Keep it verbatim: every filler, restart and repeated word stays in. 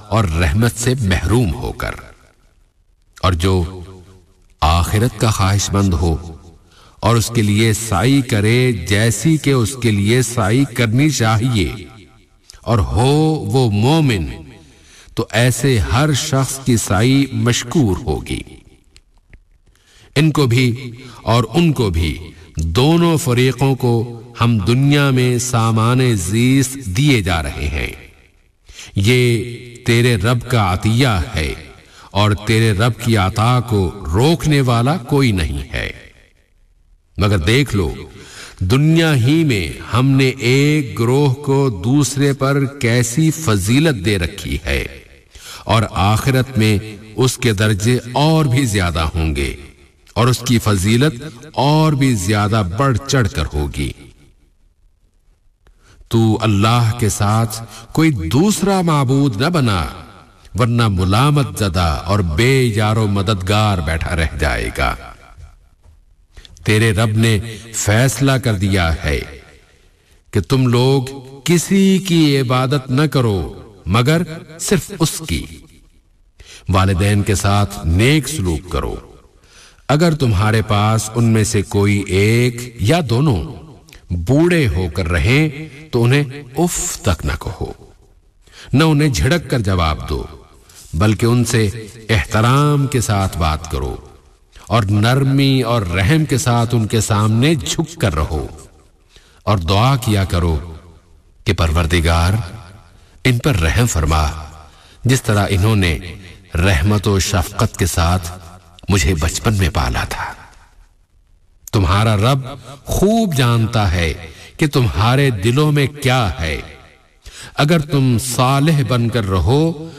اور رحمت سے محروم ہو کر۔ اور جو آخرت کا خواہش مند ہو اور اس کے لیے سعی کرے جیسی کہ اس کے لیے سعی کرنی چاہیے اور ہو وہ مومن، تو ایسے ہر شخص کی سعی مشکور ہوگی۔ ان کو بھی اور ان کو بھی، دونوں فریقوں کو ہم دنیا میں سامان زیست دیے جا رہے ہیں۔ یہ تیرے رب کا عطیہ ہے اور تیرے رب کی عطا کو روکنے والا کوئی نہیں ہے۔ مگر دیکھ لو، دنیا ہی میں ہم نے ایک گروہ کو دوسرے پر کیسی فضیلت دے رکھی ہے، اور آخرت میں اس کے درجے اور بھی زیادہ ہوں گے اور اس کی فضیلت اور بھی زیادہ بڑھ چڑھ کر ہوگی۔ تو اللہ کے ساتھ کوئی دوسرا معبود نہ بنا، ورنہ ملامت زدہ اور بے یار و مددگار بیٹھا رہ جائے گا۔ تیرے رب نے فیصلہ کر دیا ہے کہ تم لوگ کسی کی عبادت نہ کرو مگر صرف اس کی۔ والدین کے ساتھ نیک سلوک کرو۔ اگر تمہارے پاس ان میں سے کوئی ایک یا دونوں بوڑھے ہو کر رہیں تو انہیں اف تک نہ کہو، نہ انہیں جھڑک کر جواب دو، بلکہ ان سے احترام کے ساتھ بات کرو اور نرمی اور رحم کے ساتھ ان کے سامنے جھک کر رہو، اور دعا کیا کرو کہ پروردگار ان پر رحم فرما، جس طرح انہوں نے رحمت و شفقت کے ساتھ مجھے بچپن میں پالا تھا۔ تمہارا رب خوب جانتا ہے کہ تمہارے دلوں میں کیا ہے۔ اگر تم صالح بن کر رہو